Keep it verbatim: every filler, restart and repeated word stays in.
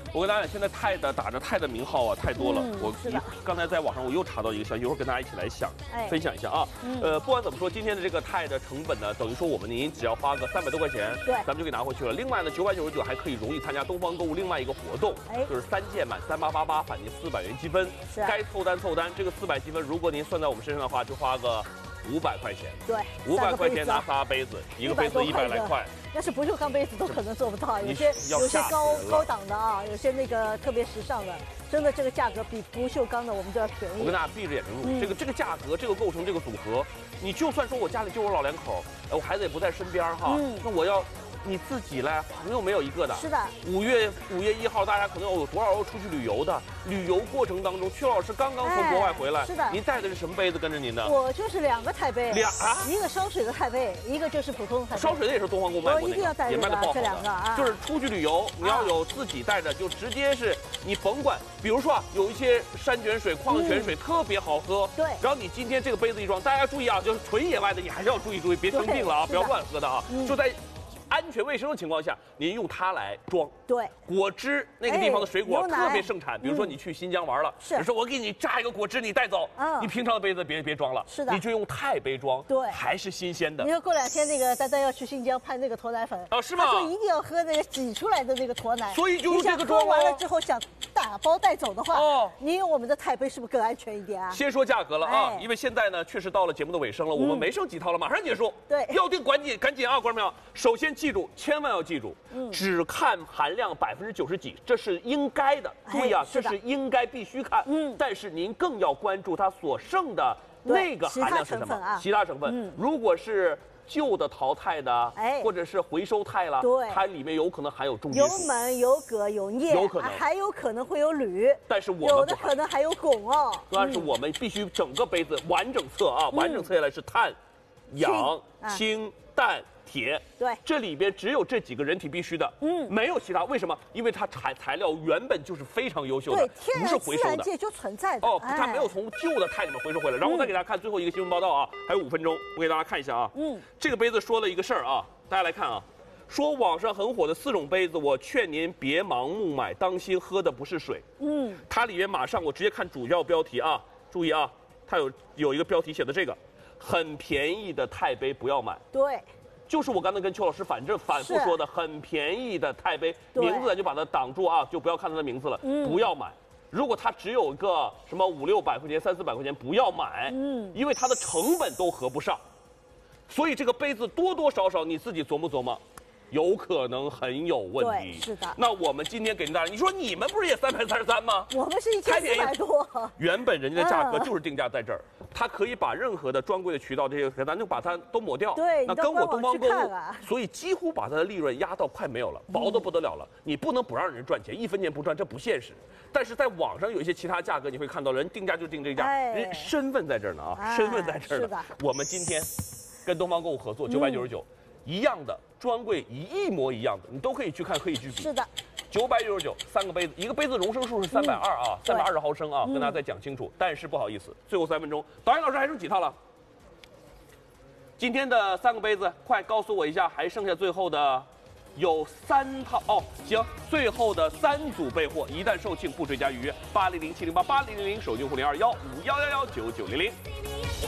我跟大家讲，现在泰的打着泰的名号啊，太多了。 嗯我是的刚才在网上我又查到一个消息，一会儿跟大家一起来想、 哎分享一下啊。 嗯呃，不管怎么说，今天的这个泰的成本呢，等于说我们您只要花个三百多块钱， 对咱们就给拿回去了。另外呢，九百九十九还可以容易参加东方购物另外一个活动， 哎就是三件满三八八八返您四百元积分。 是啊该凑单凑单，这个四百积分，如果您算在我们身上的话，就花个五百块钱。 对， 五百块钱拿三仨杯子，一个杯子一百来块。 要是不锈钢杯子都可能做不到，有些要有些高吓死人了高档的啊，有些那个特别时尚的，真的这个价格比不锈钢的我们就要便宜。 我跟大家闭着眼睛录， 嗯这个这个价格，这个构成，这个组合，你就算说我家里就我老两口，呃我孩子也不在身边哈， 嗯那我要你自己来，朋友没有一个的。 是的， 五月五月一号，大家可能有多少要出去旅游的？旅游过程当中，曲老师刚刚从国外回来， 哎是的您带的是什么杯子跟着您的？ 我就是两个钛杯， 俩啊一个烧水的钛杯，一个就是普通的钛杯。 烧水的也是东方购卖过我一定要带那个，也这个卖的爆好这两个啊就是出去旅游，你要有自己带着，就直接是你甭管，比如说啊，有一些山泉水、矿泉水特别好喝， 对然后你今天这个杯子一装，大家注意啊，就是纯野外的，你还是要注意注意，别生病了啊， 对是的不要乱喝的啊嗯， 就在安全卫生的情况下，您用它来装。 对， 果汁那个地方的水果哎牛奶特别盛产，比如说你去新疆玩了， 是你说我给你榨一个果汁，你带走， 嗯你平常的杯子别别装了， 是的你就用钛杯装， 对还是新鲜的你。说过两天那个丹丹要去新疆拍那个驼奶粉， 哦是吗他说一定要喝那个挤出来的那个驼奶， 所以就用你想这个装喝完了哦之后想打包带走的话， 哦你用我们的钛杯是不是更安全一点啊？ 先说价格了啊， 哎因为现在呢确实到了节目的尾声了，我们没剩几套了，马上结束。 对要订赶紧赶紧啊，观众朋友，首先记住，千万要记住， 嗯只看含量百分之九十几，这是应该的。注意啊哎，是的这是应该必须看。 嗯但是您更要关注它所剩的那个含量是什么其他成分啊， 其他成分嗯。 如果是旧的淘汰的， 哎或者是回收钛了， 对它里面有可能含有重金有属。 锰、有铬、有镍， 有可能啊还有可能会有铝， 但是我们有的不含可能还有汞哦。 但是我们必须整个杯子完整测啊，完整测下来是碳、氧、 啊氢、氮、铁。 对这里边只有这几个人体必须的， 嗯没有其他。为什么？因为它材材料原本就是非常优秀的对，，天不是然回收的。 自然界就存在的。 哦， 哎它没有从旧的钛里面回收回来。然后我再给大家看最后一个新闻报道啊，还有五分钟，我给大家看一下啊。 嗯， 这个杯子说了一个事儿啊，大家来看啊。说网上很火的四种杯子，我劝您别盲目买，当心喝的不是水。 嗯， 它里面马上我直接看主要标题啊，注意啊，它有有一个标题写的这个，很便宜的钛杯不要买， 对， 就是我刚才跟邱老师反正反复是说的，很便宜的钛杯， 对名字咱就把它挡住啊，就不要看它的名字了， 嗯不要买。如果它只有个什么五六百块钱、三四百块钱，不要买， 嗯因为它的成本都合不上，所以这个杯子多多少少你自己琢磨琢磨。有可能很有问题。 对是的那我们今天给您大家，你说你们不是也三百三十三吗？ 我们是一千四太便宜百多。 原本人家的价格嗯就是定价在这儿，它可以把任何的专柜的渠道这些，咱就把它都抹掉。 对那跟我你到官东方购网去看物啊， 所以几乎把它的利润压到快没有了，薄的不得了了。你不能不让人赚钱，一分钱不赚，这不现实。但是在网上有一些其他价格，你会看到人定价就定这价， 哎人身份在这儿呢啊， 哎身份在这儿呢是的。 我们今天跟东方购物合作，九百九十九，一样的专柜一一模一样的，你都可以去看，可以去比。 是的， 九百九十九，三个杯子，一个杯子容升数是三百二啊，三百二十毫升啊， 嗯跟大家再讲清楚。但是不好意思，最后三分钟，导演老师还剩几套了？今天的三个杯子，快告诉我一下，还剩下最后的有三套哦。行，最后的三组备货，一旦售罄不追加预约，八零零七零八八零零零手机用户零二幺五幺幺幺九九零零。